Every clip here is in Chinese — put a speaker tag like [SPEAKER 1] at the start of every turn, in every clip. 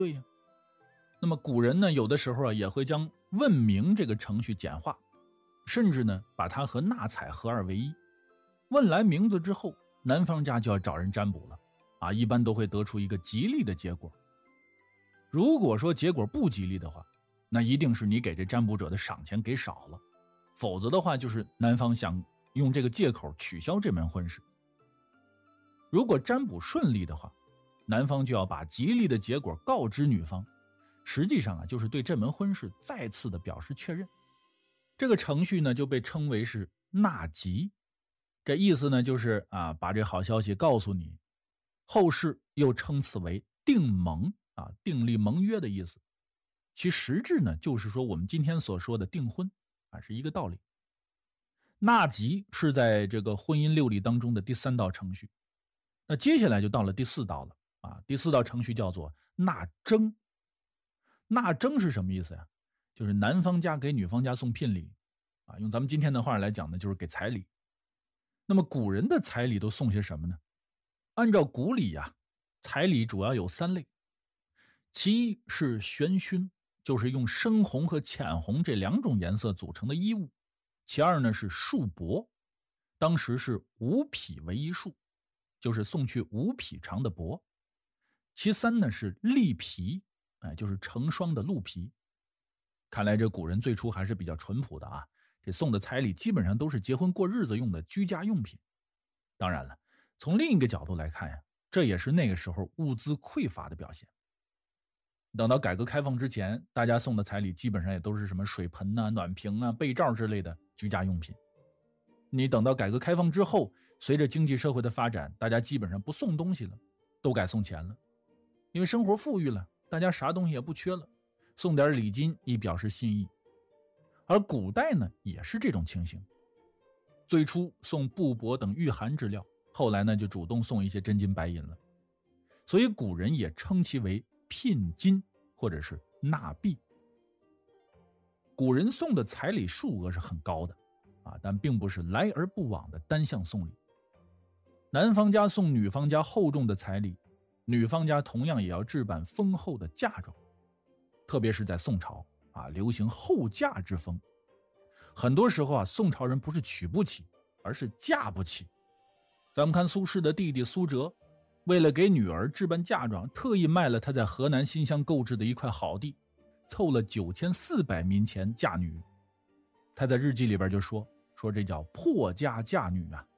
[SPEAKER 1] 对呀。那么古人呢，有的时候啊也会将问名这个程序简化，甚至呢把它和纳采合二为一。问来名字之后，男方家就要找人占卜了啊，一般都会得出一个吉利的结果。如果说结果不吉利的话，那一定是你给这占卜者的赏钱给少了，否则的话就是男方想用这个借口取消这门婚事。如果占卜顺利的话，男方就要把吉利的结果告知女方，实际上啊就是对这门婚事再次的表示确认。这个程序呢就被称为是纳吉，这意思呢就是啊把这好消息告诉你，后世又称此为订盟啊，订立盟约的意思。其实质呢就是说我们今天所说的订婚啊，是一个道理。纳吉是在这个婚姻六礼当中的第3道程序，那接下来就到了第4道了啊，第4道程序叫做纳征。纳征是什么意思呀？就是男方家给女方家送聘礼啊，用咱们今天的话来讲呢，就是给彩礼。那么古人的彩礼都送些什么呢？按照古礼啊，彩礼主要有3类，其一是玄勋，就是用深红和浅红这2种颜色组成的衣物。其二呢是束帛，当时是5匹为一束，就是送去5匹长的帛。其三呢是栗皮，就是成双的鹿皮。看来这古人最初还是比较淳朴的啊，这送的彩礼基本上都是结婚过日子用的居家用品。当然了，从另一个角度来看呀，这也是那个时候物资匮乏的表现。等到改革开放之前，大家送的彩礼基本上也都是什么水盆啊、暖瓶啊、被罩之类的居家用品。你等到改革开放之后，随着经济社会的发展，大家基本上不送东西了，都改送钱了。因为生活富裕了，大家啥东西也不缺了，送点礼金以表示心意。而古代呢也是这种情形，最初送布帛等御寒之料，后来呢就主动送一些真金白银了。所以古人也称其为聘金或者是纳币。古人送的彩礼数额是很高的啊，但并不是来而不往的单向送礼。男方家送女方家厚重的彩礼，女方家同样也要置办丰厚的嫁妆。特别是在宋朝啊，流行后嫁之风。很多时候啊，宋朝人不是娶不起，而是嫁不起。咱们看苏轼的弟弟苏辙，为了给女儿置办嫁妆，特意卖了他在河南新乡购置的一块好地，凑了9400民钱嫁女。他在日记里边就说这叫破家嫁女啊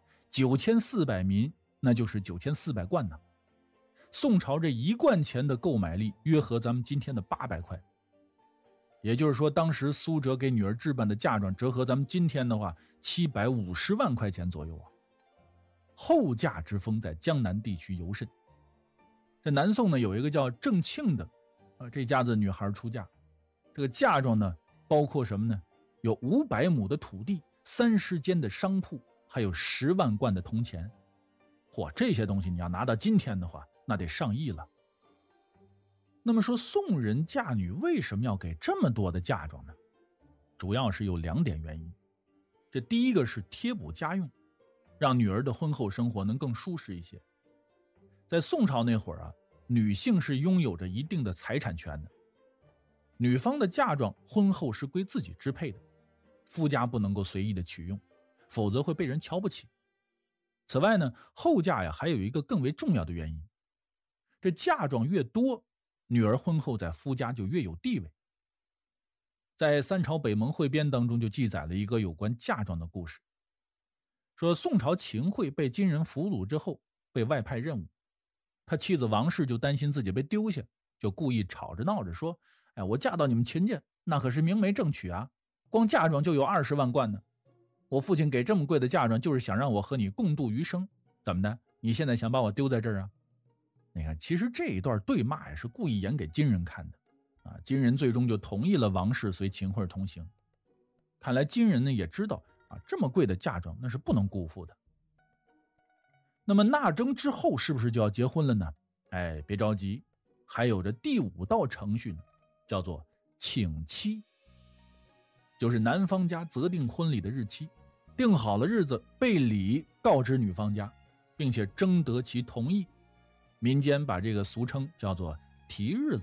[SPEAKER 1] ，9400民那就是9400贯呢。宋朝这1贯钱的购买力约合咱们今天的800块，也就是说当时苏辙给女儿置办的嫁妆折合咱们今天的话750万块钱左右啊。后嫁之风在江南地区尤甚。在南宋呢有一个叫郑庆的这家子女孩出嫁，这个嫁妆呢包括什么呢？有500亩的土地，30间的商铺，还有10万贯的铜钱。嚯，这些东西你要拿到今天的话，那得上亿了。那么说宋人嫁女为什么要给这么多的嫁妆呢？主要是有2点原因。这第一个是贴补家用，让女儿的婚后生活能更舒适一些。在宋朝那会儿啊，女性是拥有着一定的财产权的，女方的嫁妆婚后是归自己支配的，夫家不能够随意的取用，否则会被人瞧不起。此外呢，后嫁呀还有一个更为重要的原因，这嫁妆越多，女儿婚后在夫家就越有地位。在三朝北盟汇编当中就记载了一个有关嫁妆的故事，说宋朝秦桧被金人俘虏之后被外派任务，他妻子王氏就担心自己被丢下，就故意吵着闹着说，我嫁到你们秦家那可是明媒正娶啊，光嫁妆就有20万贯呢，我父亲给这么贵的嫁妆就是想让我和你共度余生，怎么的？你现在想把我丢在这儿啊？你看，其实这一段对骂也是故意演给金人看的啊。金人最终就同意了王氏随秦桧同行。看来金人呢也知道啊，这么贵的嫁妆那是不能辜负的。那么纳征之后是不是就要结婚了呢？别着急，还有着第5道程序呢，叫做请期。就是男方家择定婚礼的日期，定好了日子，备礼告知女方家，并且征得其同意。民间把这个俗称叫做提日子。